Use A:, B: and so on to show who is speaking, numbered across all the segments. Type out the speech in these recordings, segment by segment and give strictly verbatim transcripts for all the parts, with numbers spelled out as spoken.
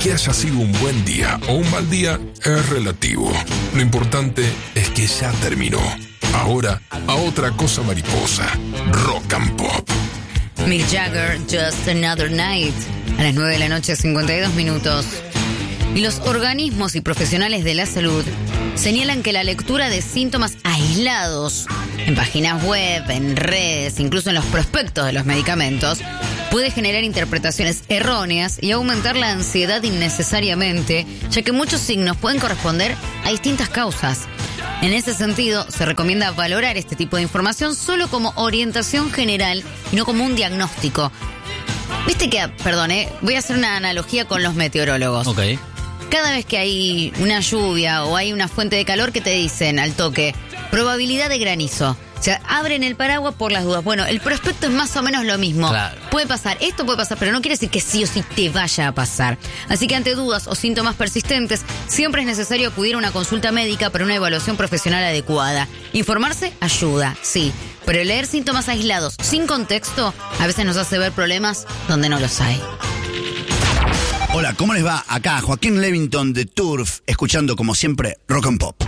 A: Que haya sido un buen día o un mal día es relativo. Lo importante es que ya terminó. Ahora, a otra cosa mariposa. Rock and Pop.
B: Mick Jagger, Just Another Night. A las nueve de la noche, cincuenta y dos minutos. Y los organismos y profesionales de la salud señalan que la lectura de síntomas aislados en páginas web, en redes, incluso en los prospectos de los medicamentos, puede generar interpretaciones erróneas y aumentar la ansiedad innecesariamente, ya que muchos signos pueden corresponder a distintas causas. En ese sentido, se recomienda valorar este tipo de información solo como orientación general y no como un diagnóstico. Viste que, perdón, eh, voy a hacer una analogía con los meteorólogos.
C: Ok.
B: Cada vez que hay una lluvia o hay una fuente de calor que te dicen al toque, probabilidad de granizo. O sea, abren el paraguas por las dudas. Bueno, el prospecto es más o menos lo mismo.
C: Claro.
B: Puede pasar, esto puede pasar, pero no quiere decir que sí o sí te vaya a pasar. Así que ante dudas o síntomas persistentes, siempre es necesario acudir a una consulta médica para una evaluación profesional adecuada. Informarse ayuda, sí, pero leer síntomas aislados sin contexto a veces nos hace ver problemas donde no los hay.
D: Hola, ¿cómo les va? Acá Joaquín Levington de Turf, escuchando como siempre Rock and Pop.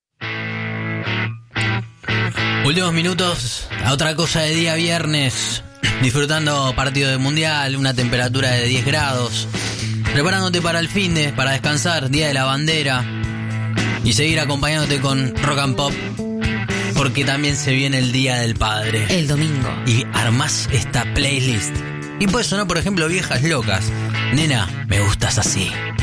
C: Últimos minutos, a otra cosa de día viernes, disfrutando partido de mundial, una temperatura de diez grados, preparándote para el finde, para descansar, día de la bandera, y seguir acompañándote con Rock and Pop, porque también se viene el Día del Padre.
B: El domingo.
C: Y armás esta playlist. Y puede sonar, por ejemplo, Viejas Locas. Nena, me gustas así.